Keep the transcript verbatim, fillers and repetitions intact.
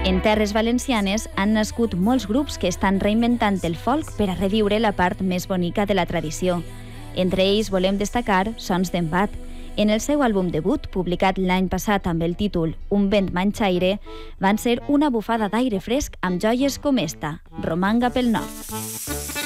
En terres valencianes han nascut molts grups que estan reinventant el folk per a reviure la part més bonica de la tradició. Entre ells volem destacar Sons d'Embat. En el seu àlbum debut, publicat l'any passat amb el títol Un vent manxaire, van ser una bufada d'aire fresc amb joies com esta, Romanga pel Nord.